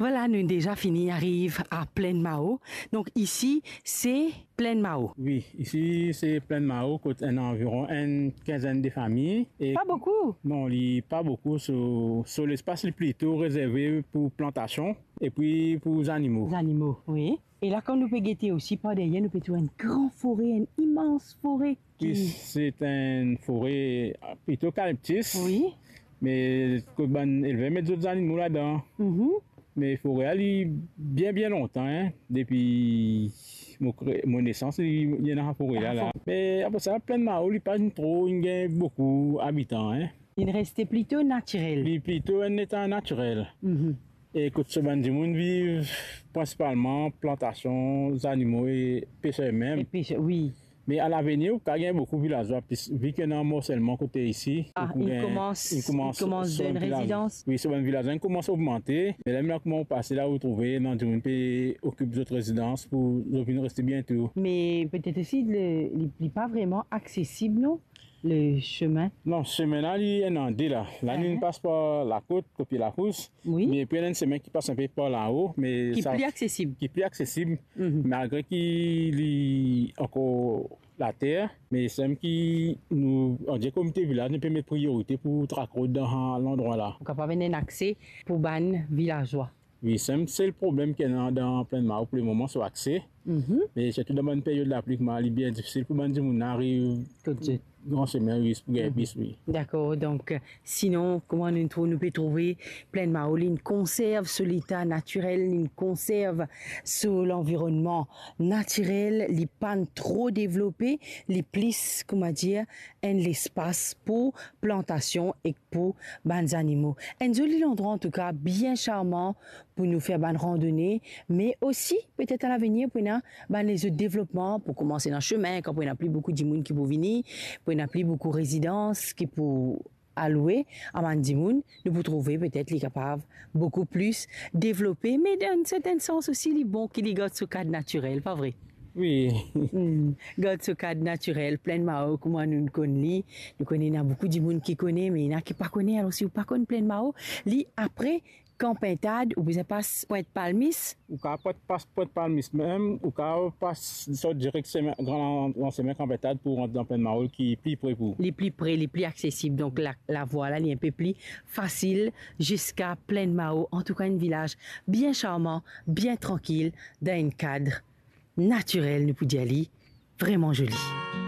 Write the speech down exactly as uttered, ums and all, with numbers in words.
Voilà, nous avons déjà fini, arrive à Plaine Mao. Donc ici, c'est Plaine Mao. Oui, ici c'est Plaine Mao, côté un environ une quinzaine de familles. Et Pas beaucoup. non, il pas beaucoup sur, sur l'espace plutôt réservé pour plantation et puis pour les animaux. Les animaux, oui. Et là, quand nous pouvons guetter aussi, par derrière, nous pouvons trouver une grande forêt, une immense forêt. Qui... Oui, c'est une forêt plutôt eucalyptus. Oui. Mais que ben élever mettre d'autres animaux là-dedans. Mm-hmm. Mais forêt elle bien bien longtemps hein, depuis mon, mon naissance il y en a forêt là là. Mais après ça Plaine Mao il pas trop il y a beaucoup d'habitants hein. Il restait plutôt naturel. Il plutôt un état naturel. Mm-hmm. Et que ce bande du monde vivent principalement plantation, animaux et pêcheurs même. Et pêche, oui. Mais à l'avenir, il y a beaucoup de villageois, vu qu'il y a un morcellement côté ici. Ah, il, gain, commence, il commence, il commence d'une résidence. Oui, sur un village, il commence à augmenter. Mais là, comment on passe là, vous trouvez, dans du monde qui occupe d'autres résidences pour venir rester bientôt. Mais peut-être aussi, il n'est pas vraiment accessible, non? Le chemin. Non, ce chemin-là, il est en deux là. Là, il uh -huh. passe par la côte, puis la pousse. Oui. Mais puis il y a un chemin qui passe un peu par là-haut. Mais qui ça, est plus accessible. Qui est plus accessible, mm -hmm. malgré qu'il est encore la terre. Mais c'est qui nous, on dit comité village, nous peut mettre priorité pour traquer dans l'endroit là. On peut pas venir un accès pour ban villageois. Oui, c'est le problème qu'il y a dans Plaine Mao pour le moment, c'est l'accès. Mm -hmm. Mais surtout dans une période d'appliquement, il est bien difficile pour les gens arriver. Tout de suite. Grand chemin, oui, pour gagner bis, oui. D'accord, donc sinon, comment nous, nous pouvons trouver Plaine Mao, une conserve sur l'état naturel, une conserve sur l'environnement naturel, les pannes trop développées, les plis, comment dire, un l'espace pour plantation et pour les animaux. Un joli endroit en tout cas, bien charmant pour nous faire une randonnée, mais aussi peut-être à l'avenir pour nous les autres développements, pour commencer dans le chemin, quand il n'y a plus beaucoup de monde qui vont venir, il n'y a plus beaucoup de résidences qui pour allouer à Mandimoun, nous pouvons trouver peut-être les capables beaucoup plus développés, mais dans un certain sens aussi, les bons qui les gardent ce cadre naturel, pas vrai? Oui. mm. Garde ce cadre naturel, Plaine Mao, comment nous connaissons, nous connaissons beaucoup de monde qui connaît, mais il y en a qui ne connaissent pas, alors si vous ne connaissez pas Plaine Mao, li après, Campintade, ou vous passe Pointe Palmis. Ou quand passe Pointe Palmis même, ou quand passe soit direct grand grand chemin Campintade pour rentrer dans Plaine Mao qui est plus près pour. Les plus près, les plus accessibles. Donc la, la voie là, elle est un peu plus facile jusqu'à Plaine Mao. En tout cas, un village bien charmant, bien tranquille, dans un cadre naturel, nous pouvons dire, vraiment joli.